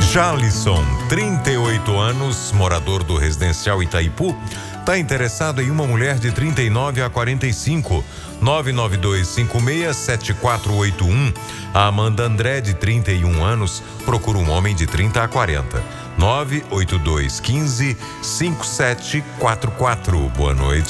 Jalisson, 38 anos, morador do residencial Itaipu, está interessado em uma mulher de 39 a 45. 992567481. A Amanda André, de 31 anos, procura um homem de 30 a 40. 982155744. Boa noite.